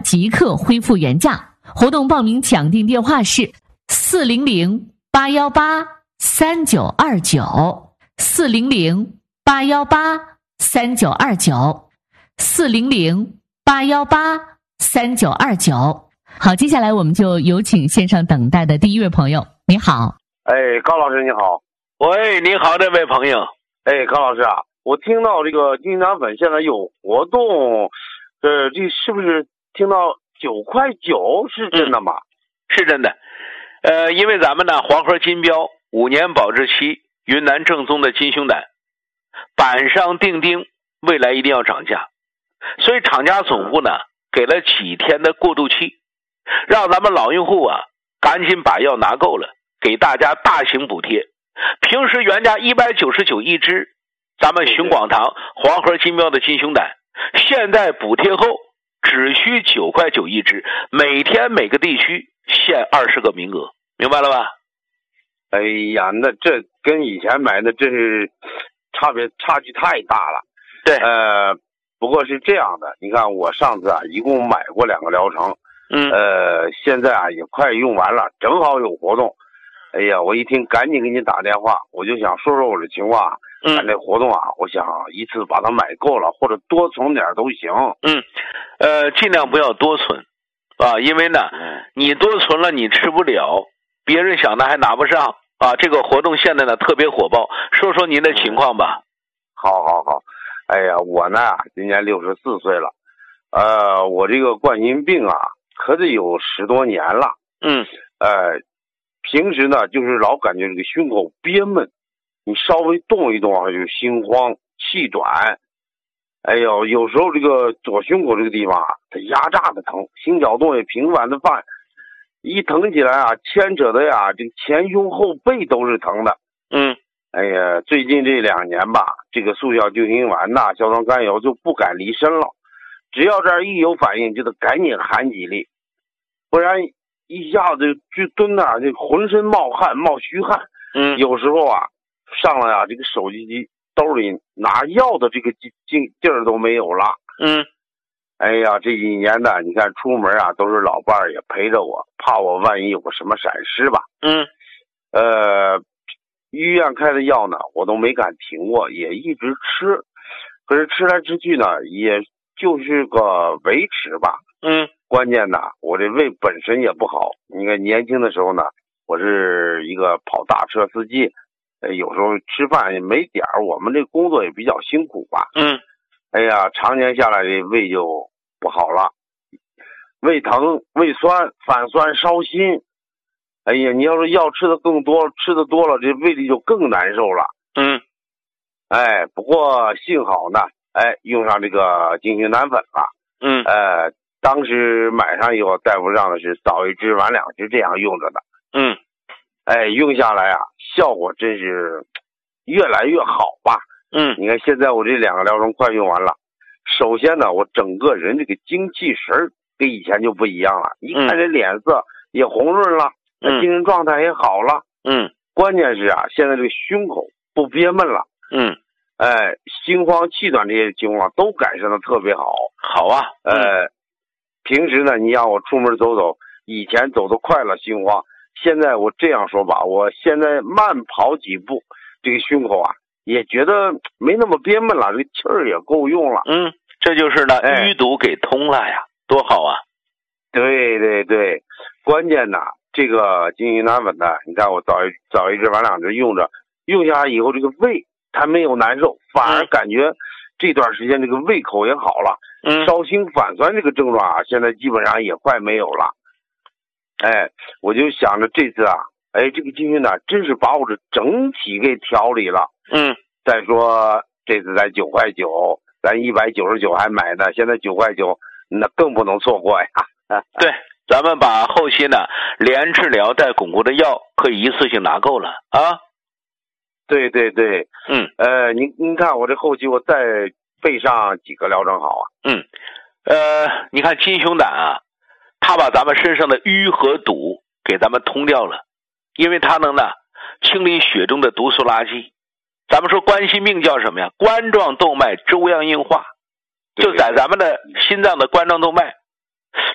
即刻恢复原价。活动报名抢订电话是400-818-3929，400-818-3929。好，接下来我们就有请线上等待的第一位朋友。你好。 高老师你好。 喂，你好，这位朋友。 高老师啊，我听到这个金南粉现在有活动，这是不是听到9.9块是真的吗？ 是真的。因为咱们呢黄河金标5年保质期，云南正宗的金胸胆，板上钉钉，未来一定要涨价，所以厂家总部呢给了几天的过渡期，让咱们老用户啊赶紧把药拿够了，给大家大型补贴。平时原价199一支，咱们寻广堂黄河金标的金胸胆，现在补贴后只需9.9块一支，每天每个地区限20个名额，明白了吧？ 哎呀，那这跟以前买的真是差距太大了。 对， 不过是这样的，你看我上次啊一共买过2个疗程，现在啊也快用完了，正好有活动。哎呀，我一听赶紧给你打电话，我就想说说我的情况。咱这活动啊，我想一次把它买够了，或者多存点都行。 尽量不要多存啊，因为呢，你多存了你吃不了，别人想的还拿不上啊。这个活动现在呢特别火爆，说说您的情况吧。 好。哎呀，我呢今年64岁了，我这个冠心病啊，可得有10多年了。平时呢就是老感觉这个胸口憋闷，你稍微动一动啊就心慌气短。哎呦，有时候这个左胸口这个地方啊，它压榨的疼，心绞动也频繁的犯，一疼起来啊，牵扯的呀，这个前胸后背都是疼的。哎呀，最近这2年吧，这个速效救心丸呐、硝酸甘油就不敢离身了，只要这儿一有反应就得赶紧含几粒，不然一下子就蹲那儿，就浑身冒汗冒虚汗。有时候啊上了啊这个手机兜里拿药的这个劲儿都没有了。哎呀，这几年呢，你看出门啊都是老伴儿也陪着我，怕我万一有个什么闪失吧。医院开的药呢我都没敢停过，也一直吃，可是吃来吃去呢也就是个维持吧。关键呢我这胃本身也不好，你看年轻的时候呢我是一个跑大车司机，有时候吃饭也没点儿，我们这工作也比较辛苦吧。哎呀，常年下来这胃就不好了，胃疼胃酸反酸烧心。哎呀，你要是药吃的更多，吃的多了这胃里就更难受了。不过幸好呢用上这个金胸胆粉了。当时买上以后，大夫让的是早1支晚2支这样用着的。用下来啊，效果真是越来越好吧。你看现在我这2个疗程快用完了，首先呢，我整个人这个精气神跟以前就不一样了，一看这脸色也红润了，精神状态也好了。关键是啊，现在这个胸口不憋闷了。心慌气短这些情况都改善的特别好。 好啊。 平时呢，你让我出门走走，以前走得快了心慌，现在我这样说吧，我现在慢跑几步，这个胸口啊也觉得没那么憋闷了，这气儿也够用了。 这就是呢淤堵给通了呀，多好啊。 对，关键呢这个金胸胆粉呢，你看我早1支晚2支用着，用下来以后这个胃它没有难受，反而感觉这段时间这个胃口也好了。烧心反酸这个症状啊，现在基本上也快没有了。我就想着这次啊，这个金胸胆真是把我这整体给调理了。再说这次才9.9块，咱199还买呢，现在9.9块，那更不能错过呀。 对，咱们把后期呢连治疗带巩固的药可以一次性拿够了啊。 对。您看我这后期我再备上几个疗程好啊。 你看金胸胆啊，它把咱们身上的淤和堵给咱们通掉了，因为它能呢清理血中的毒素垃圾。咱们说冠心病叫什么呀？冠状动脉粥样硬化，就在咱们的心脏的冠状动脉